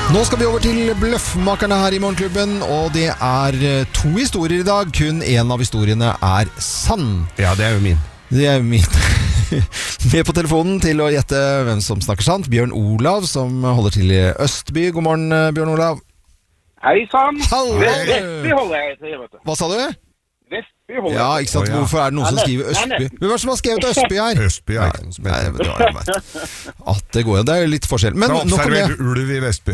Nå skal vi over til Bløffmakerne her i Morgenklubben, og det er 2 historier i dag. Kun en av historiene er sann. Ja, det er jo min. Det er jo min. Med på telefonen til å gjette hvem som snakker sant, Bjørn Olav, som holder til i Østby. God morgen, Bjørn Olav. Hei sann. Hallo. Vestby holder jeg til, vet du. Hva sa du? Vestby holder jeg. Ja, ikke sant? Hvorfor er det noen som skriver Østby? Hvem er det som har skrevet Østby her? Østby er ikke noe som heter. At det går jo, det er jo litt forskjell. Men det er observert ulv i Vestby.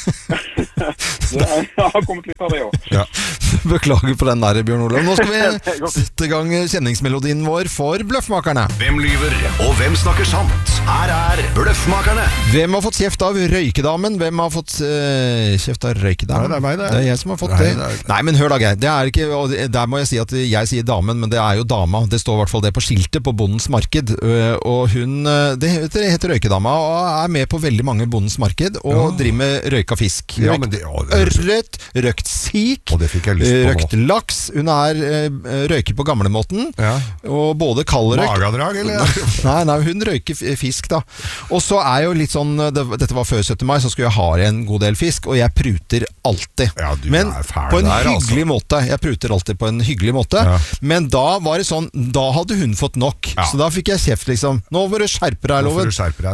Jeg har kommet litt av det også. Ja. Beklager på den der, Bjørn Olav. Nå skal vi sette i gang kjenningsmelodien vår for Bløffmakerne. Hvem lyver, og hvem snakker sant? Her er Bløffmakerne. Hvem har fått kjeft av røykedamen? Hvem har fått kjeft av røykedamen? Nei, det er meg, det. Det er jeg som har fått det. Nei, men hør da, Geir. Det er ikke, og der må jeg si at jeg sier damen, men det er jo dama. Det står i hvert fall det på skiltet på Bondens Marked. Og hun, det heter røykedama, og er med på veldig mange Bondens Marked, og driver med røyka fisk. Ja, men det, ørret, røkt sik, og det fikk jeg lyst på røkt laks. Hun er røyker på gamlemåten, og både kald røyk. Magadrag, eller? Nei, hun røyker fisk da. Og så er jo litt sånn, dette var før 17. mai, så skulle jeg ha en god del fisk, og jeg pruter alltid. Ja, men på en hyggelig måte. Jeg pruter alltid på en hyggelig måte. Men da var det sånn, da hadde hun fått nok. Så da fikk jeg kjeft liksom. Nå får du skjerpe deg, Loven.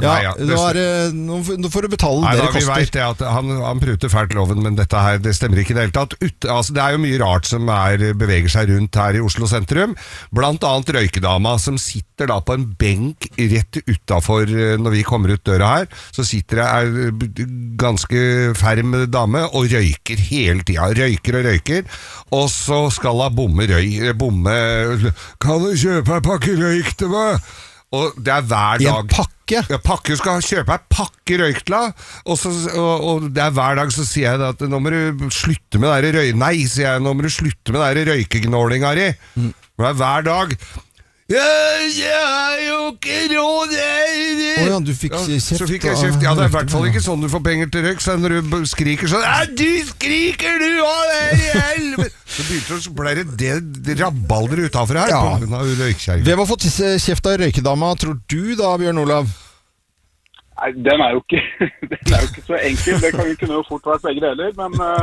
Nå får du betale det det koster. Vi vet det at han pruter fælt, Loven, men dette her, det stemmer ikke i det hele tatt. Altså, det er jo mye rart som beveger seg rundt her i Oslo sentrum. Blant annet røykedama som sitter da på en benk rett utenfor når vi kommer ut døra her. Så sitter det ganske ferm dame og røyker hele tiden. Røyker og røyker. Og så skal hun bomme. Kan du kjøpe en pakke røyk til meg? Og det er hver dag. En pakke? Ja, pakke skal kjøpe en pakke røyk til deg. Og det er hver dag så sier jeg at nå må du slutte med det røy... Nei, sier jeg, nå må du slutte med det røykegnålinga di. Det er hver dag. Jeg har jo ikke råd. Åja, du fikk kjeft. Så fikk jeg kjeft. Ja, det er i hvert fall ikke sånn du får penger til røyk. Så når du skriker sånn, du skriker du, så begynte det å bli det rabalder utenfor her på grunn av røykskjergen. Hvem har fått kjeft av røykedama, tror du da, Bjørn Olav? Nei, den er jo ikke så enkel. Det kan jo kunne jo fort vært begge deler,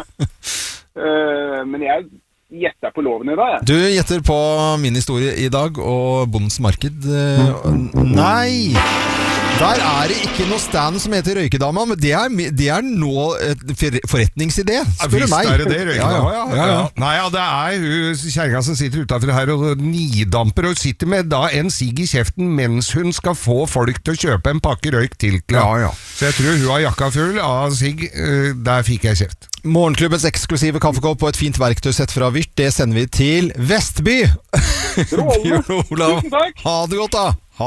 men jeg gjetter på Loven i dag. Du gjetter på min historie i dag og Bondens Marked. Nei! Der er det ikke noe stand som heter røykedama, men det er nå forretningsidé, spør du meg. Visst er det røykedama, Nei, det er hun kjerringa som sitter utenfor her og nidamper, og sitter med da en sigg i kjeften mens hun skal få folk til å kjøpe en pakke røyk til. Så jeg tror hun har jakka full av sigg. Der fikk jeg kjeft. Morgenklubbens eksklusive kaffekopp og et fint verktøysett fra Vyrt, det sender vi til Vestby. Bjørn Olav, ha det godt da. Ha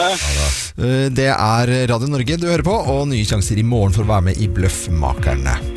det. Det er Radio Norge du hører på, og nye sjanser i morgen for å være med i Bløffmakerne.